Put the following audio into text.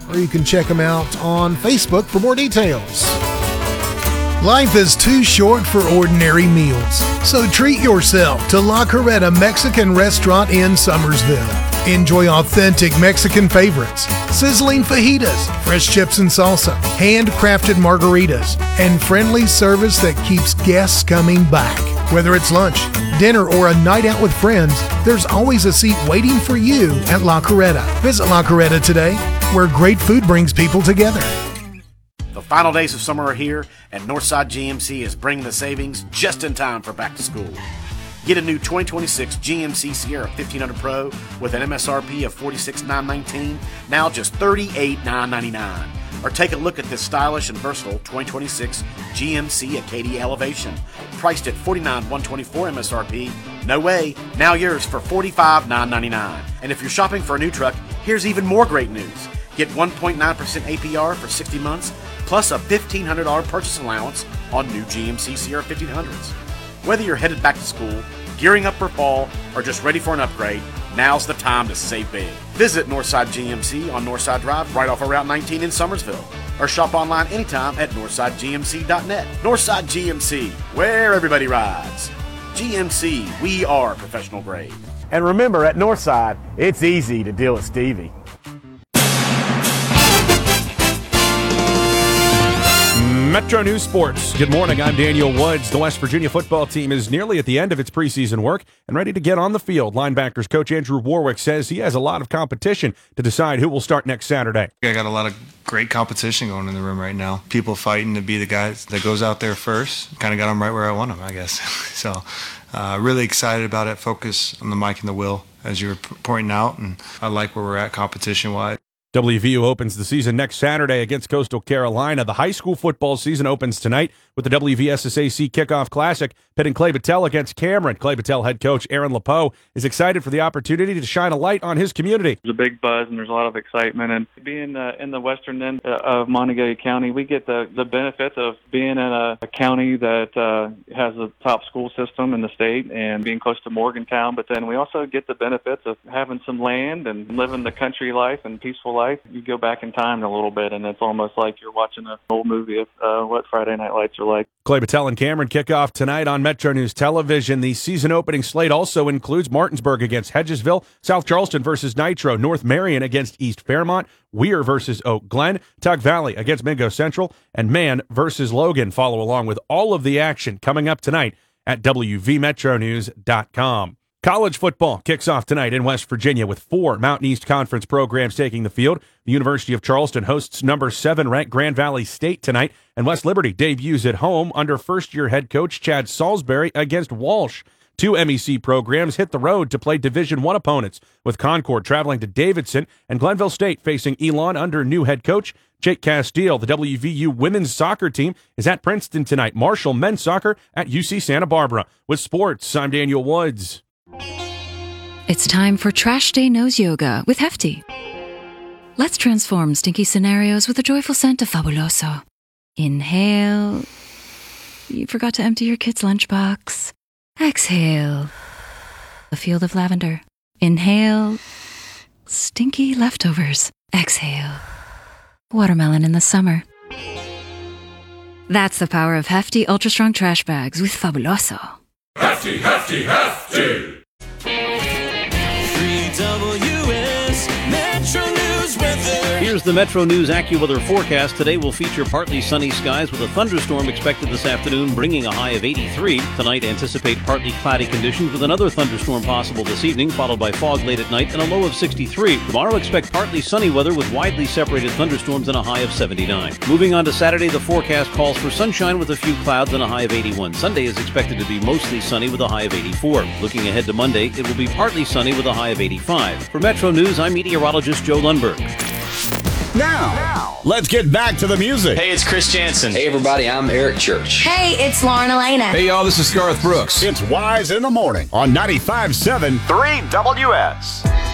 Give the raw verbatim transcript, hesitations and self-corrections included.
or you can check them out on Facebook for more details. Life is too short for ordinary meals, so treat yourself to La Carreta Mexican Restaurant in Summersville. Enjoy authentic Mexican favorites, sizzling fajitas, fresh chips and salsa, handcrafted margaritas, and friendly service that keeps guests coming back. Whether it's lunch, dinner, or a night out with friends, there's always a seat waiting for you at La Carreta. Visit La Carreta today, where great food brings people together. The final days of summer are here, and Northside G M C is bringing the savings just in time for back to school. Get a new twenty twenty-six G M C Sierra fifteen hundred Pro with an M S R P of forty-six thousand nine hundred nineteen dollars, now just thirty-eight thousand nine hundred ninety-nine dollars. Or take a look at this stylish and versatile twenty twenty-six G M C Acadia Elevation, priced at forty-nine thousand one hundred twenty-four dollars M S R P. No way, now yours for forty-five thousand nine hundred ninety-nine dollars. And if you're shopping for a new truck, here's even more great news. Get one point nine percent A P R for sixty months, plus a fifteen hundred dollars purchase allowance on new G M C Sierra fifteen hundreds. Whether you're headed back to school, gearing up for fall, or just ready for an upgrade, now's the time to save big. Visit Northside G M C on Northside Drive right off of Route nineteen in Summersville, or shop online anytime at northside g m c dot net. Northside G M C, where everybody rides. G M C, we are professional grade. And remember, at Northside, it's easy to deal with Stevie. Metro News Sports. Good morning. I'm Daniel Woods. The West Virginia football team is nearly at the end of its preseason work and ready to get on the field. Linebackers coach Andrew Warwick says he has a lot of competition to decide who will start next Saturday. I got a lot of great competition going in the room right now. People fighting to be the guy that goes out there first. Kind of got them right where I want them, I guess. so uh, really excited about it. Focus on the mic and the will, as you were pointing out, and I like where we're at competition-wise. W V U opens the season next Saturday against Coastal Carolina. The high school football season opens tonight with the W V S S A C Kickoff Classic, pitting Clay Battelle against Cameron. Clay Battelle head coach Aaron LePeau is excited for the opportunity to shine a light on his community. There's a big buzz and there's a lot of excitement. And being uh, in the western end of Montague County, we get the, the benefits of being in a, a county that uh, has a top school system in the state and being close to Morgantown. But then we also get the benefits of having some land and living the country life and peaceful life. You go back in time a little bit, and it's almost like you're watching an old movie of uh, what Friday Night Lights are like. Clay Battelle and Cameron kick off tonight on Metro News Television. The season opening slate also includes Martinsburg against Hedgesville, South Charleston versus Nitro, North Marion against East Fairmont, Weir versus Oak Glen, Tug Valley against Mingo Central, and Mann versus Logan. Follow along with all of the action coming up tonight at w v metro news dot com. College football kicks off tonight in West Virginia with four Mountain East Conference programs taking the field. The University of Charleston hosts number seven ranked Grand Valley State tonight, and West Liberty debuts at home under first-year head coach Chad Salisbury against Walsh. Two M E C programs hit the road to play Division I opponents, with Concord traveling to Davidson and Glenville State facing Elon under new head coach Jake Castile. The W V U women's soccer team is at Princeton tonight. Marshall men's soccer at U C Santa Barbara. With sports, I'm Daniel Woods. It's time for Trash Day Nose Yoga with Hefty. Let's transform stinky scenarios with a joyful scent of Fabuloso. Inhale. You forgot to empty your kid's lunchbox. Exhale. A field of lavender. Inhale. Stinky leftovers. Exhale. Watermelon in the summer. That's the power of Hefty Ultra Strong Trash Bags with Fabuloso. Hefty, hefty, hefty! three W S Metro News weather. Here's the Metro News AccuWeather forecast. Today will feature partly sunny skies with a thunderstorm expected this afternoon, bringing a high of eighty-three. Tonight, anticipate partly cloudy conditions with another thunderstorm possible this evening, followed by fog late at night and a low of sixty-three. Tomorrow, expect partly sunny weather with widely separated thunderstorms and a high of seventy-nine. Moving on to Saturday, the forecast calls for sunshine with a few clouds and a high of eighty-one. Sunday is expected to be mostly sunny with a high of eighty-four. Looking ahead to Monday, it will be partly sunny with a high of eighty-five. For Metro News, I'm meteorologist Joe Lundberg. Now, now, let's get back to the music. Hey, it's Chris Jansen. Hey, everybody, I'm Eric Church. Hey, it's Lauren Elena. Hey, y'all, this is Garth Brooks. It's Wise in the Morning on ninety-five point seven three W S.